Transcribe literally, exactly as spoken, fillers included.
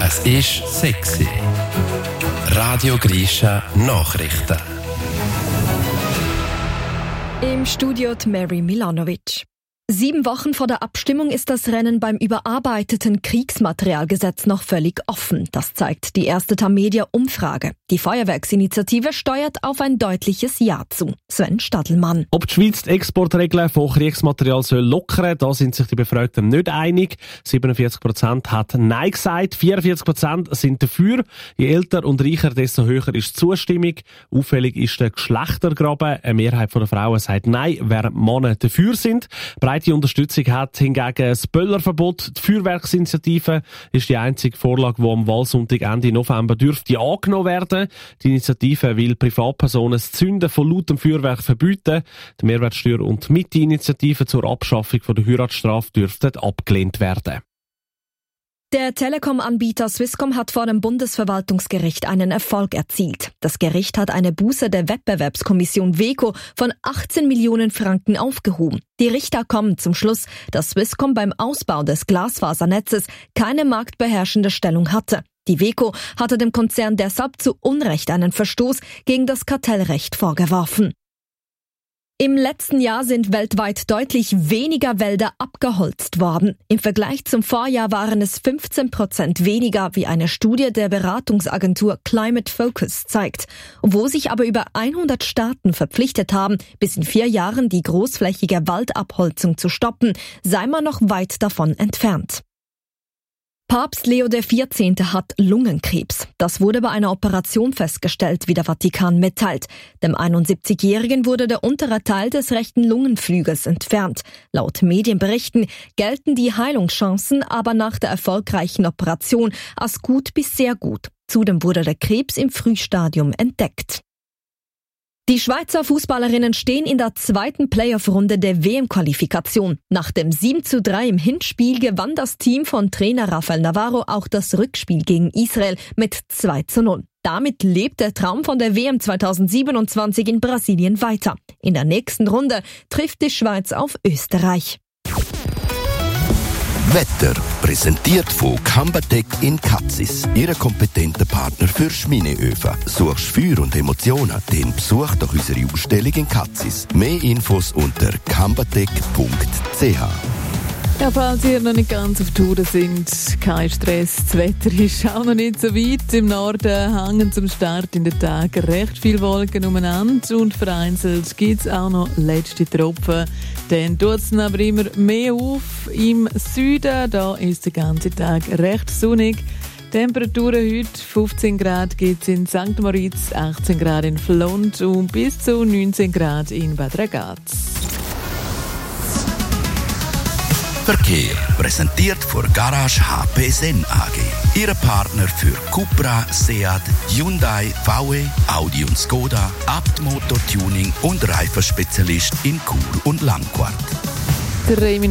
Es ist sexy. Radio Grisha Nachrichten. Im Studio Mary Milanovic. Sieben Wochen vor der Abstimmung ist das Rennen beim überarbeiteten Kriegsmaterialgesetz noch völlig offen. Das zeigt die erste Tamedia-Umfrage. Die Feuerwerksinitiative steuert auf ein deutliches Ja zu. Sven Stadelmann. Ob die Schweiz die Exportregeln von Kriegsmaterial soll lockern, da sind sich die Befragten nicht einig. siebenundvierzig Prozent hat Nein gesagt, vierundvierzig Prozent sind dafür. Je älter und reicher, desto höher ist die Zustimmung. Auffällig ist der Geschlechtergraben. Eine Mehrheit der Frauen sagt Nein, während Männer dafür sind. Die Unterstützung hat hingegen das Böllerverbot. Die Feuerwerksinitiative ist die einzige Vorlage, die am Wahlsonntag Ende November dürfte angenommen werden. Die Initiative will Privatpersonen das Zünden von lautem Feuerwerk verbieten. Die Mehrwertsteuer- und Miete-Initiative zur Abschaffung der Heiratsstrafe dürften abgelehnt werden. Der Telekom-Anbieter Swisscom hat vor dem Bundesverwaltungsgericht einen Erfolg erzielt. Das Gericht hat eine Buße der Wettbewerbskommission WEKO von achtzehn Millionen Franken aufgehoben. Die Richter kommen zum Schluss, dass Swisscom beim Ausbau des Glasfasernetzes keine marktbeherrschende Stellung hatte. Die WEKO hatte dem Konzern deshalb zu Unrecht einen Verstoß gegen das Kartellrecht vorgeworfen. Im letzten Jahr sind weltweit deutlich weniger Wälder abgeholzt worden. Im Vergleich zum Vorjahr waren es fünfzehn Prozent weniger, wie eine Studie der Beratungsagentur Climate Focus zeigt. Wo sich aber über hundert Staaten verpflichtet haben, bis in vier Jahren die großflächige Waldabholzung zu stoppen, sei man noch weit davon entfernt. Papst Leo der vierzehnte hat Lungenkrebs. Das wurde bei einer Operation festgestellt, wie der Vatikan mitteilt. Dem einundsiebzigjährigen wurde der untere Teil des rechten Lungenflügels entfernt. Laut Medienberichten gelten die Heilungschancen aber nach der erfolgreichen Operation als gut bis sehr gut. Zudem wurde der Krebs im Frühstadium entdeckt. Die Schweizer Fußballerinnen stehen in der zweiten Playoff-Runde der W M-Qualifikation. Nach dem sieben zu drei im Hinspiel gewann das Team von Trainer Rafael Navarro auch das Rückspiel gegen Israel mit zwei zu null. Damit lebt der Traum von der W M zweitausendsiebenundzwanzig in Brasilien weiter. In der nächsten Runde trifft die Schweiz auf Österreich. Wetter präsentiert von Cambatec in Katzis. Ihre kompetente Partner für Schmineöfen. Suchst Feuer und Emotionen? Dann besuch doch unsere Ausstellung in Katzis. Mehr Infos unter cambatec punkt c h. Ja, falls ihr noch nicht ganz auf Tour sind, kein Stress. Das Wetter ist auch noch nicht so weit. Im Norden hängen zum Start in den Tag recht viele Wolken umeinander und vereinzelt gibt es auch noch letzte Tropfen. Dann tut es aber immer mehr auf. Im Süden, da ist der ganze Tag recht sonnig. Temperaturen heute fünfzehn Grad gibt es in Sankt Moritz, achtzehn Grad in Flont und bis zu neunzehn Grad in Bad Ragaz. Verkehr präsentiert von Garage H P Sen A G. Ihre Partner für Cupra, Seat, Hyundai, V W, Audi und Skoda, Abt Motor Tuning und Reifenspezialist in Chur und Langquart.